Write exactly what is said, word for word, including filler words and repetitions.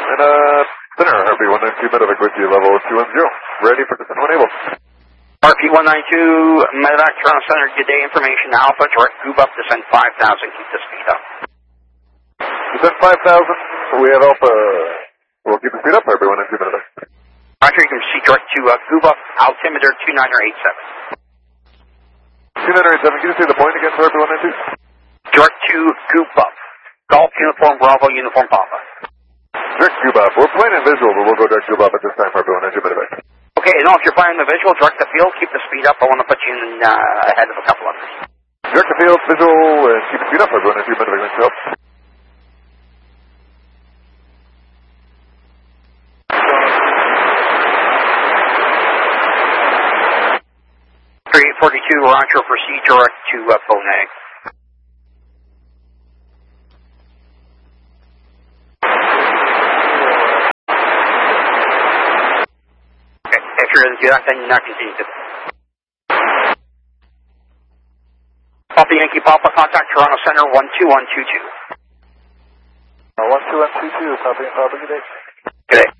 And uh, center, R P one nine two Medevac with you, level two one zero. Ready for descent when able. R P one nine two, Medevac, Toronto Center, good day information, Alpha, direct Goob up, descend five thousand, keep the speed up. Descend five thousand, we have Alpha, we'll keep the speed up, R P one nine two Medevac. Roger, you can proceed direct to uh, Goob up, altimeter two nine eight seven. two nine eight seven, can you say the point again for R P one nine two? Direct to Goob up, Golf Uniform Bravo Uniform Papa. Direct Goob up, we're playing in visual, but we'll go direct Goob up at this time for R P one nine two Medevac. Okay, no, if you're flying the visual, direct the field, keep the speed up. I want to put you in uh, ahead of a couple others. Direct the field, visual, and keep the speed up, R P one nine two Medevac, thanks for help. three forty-two, Roger, proceed direct to uh, Bonnet. If you're going to do that, then not continue to. Papa Yankee Papa, contact Toronto Center one two one two two. Uh, one two one two two, Papa Yankee Papa, good day. Good day.